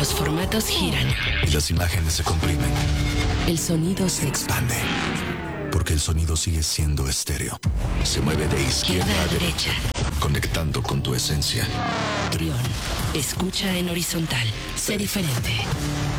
Los formatos giran. Y las imágenes se comprimen. El sonido se expande. Porque el sonido sigue siendo estéreo. Se mueve de izquierda a derecha, conectando con tu esencia. Trión. Escucha en horizontal. Sé diferente.